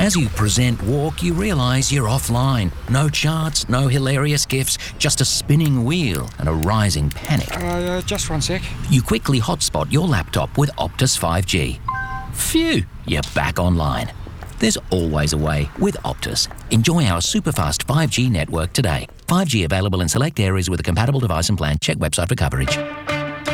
As you present walk, you realise you're offline. No charts, no hilarious gifs, just a spinning wheel and a rising panic. Just 1 sec. You quickly hotspot your laptop with Optus 5G. Phew, you're back online. There's always a way with Optus. Enjoy our super-fast 5G network today. 5G available in select areas with a compatible device and plan. Check website for coverage.